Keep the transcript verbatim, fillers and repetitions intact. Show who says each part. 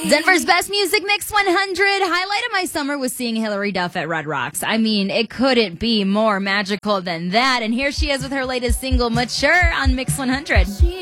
Speaker 1: Denver's Best Music Mix one hundred. Highlight of my summer was seeing Hilary Duff at Red Rocks. I mean, it couldn't be more magical than that. And here she is with her latest single, Mature, on Mix one hundred.